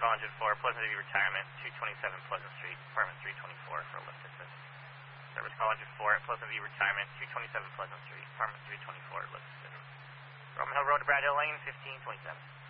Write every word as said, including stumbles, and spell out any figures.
call engine four, Pleasant View Retirement, two twenty-seven Pleasant Street, apartment three twenty-four for a lift assist. Service call engine four at Pleasant View Retirement, two twenty-seven Pleasant Street, apartment three twenty-four, lift assist. Roman Hill Road to Brad Hill Lane, fifteen twenty-seven.